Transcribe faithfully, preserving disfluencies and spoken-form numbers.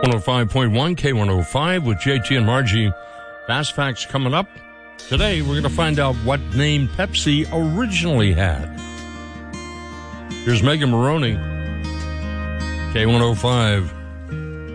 one oh five point one K one oh five with J T and Margie. Fast Facts coming up. Today, we're going to find out what name Pepsi originally had. Here's Megan Maroney, K one oh five.